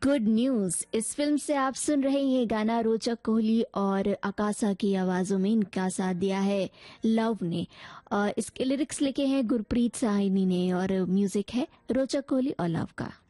Good news. इस film से आप सुन रहे हैं ये गाना रोचक कोहली और आकाशा की आवाजों में इनका साथ दिया है लव ने। और इसके लिरिक्स लिखे हैं गुरप्रीत साहनी ने और म्यूजिक है रोचक कोहली और लव का।